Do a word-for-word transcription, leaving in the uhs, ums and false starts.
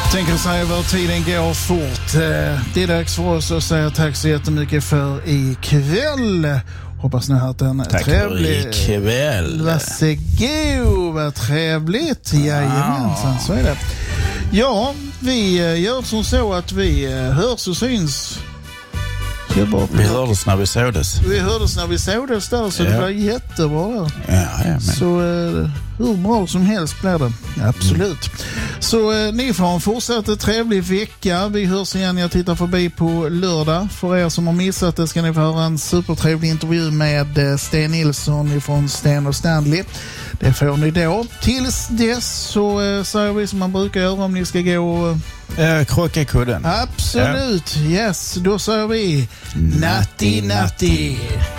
Tänker säga vad tiden går fort. Det är dags för oss att säga tack så jättemycket för ikväll. Hoppas ni har haft en tack trevlig kväll. Varsågod, vad trevligt. Jajamensan, så är det. Ja, vi gör som så att vi hörs och syns. Vi hördes när vi sådes. Vi hördes när vi sådes där, så ja. Det var jättebra där. Ja, ja, men. Så eh, hur bra som helst blir det. Absolut. Mm. Så eh, ni får en fortsatt trevlig vecka. Vi hörs igen. Jag tittar förbi på lördag. För er som har missat det ska ni få höra en supertrevlig intervju med eh, Sten Nilsson från Sten och Stanley. Det får ni då. Tills dess så eh, säger vi som man brukar göra om ni ska gå och Äh, krocka kudden. Absolut, ja. Yes. Då säger vi natti natti.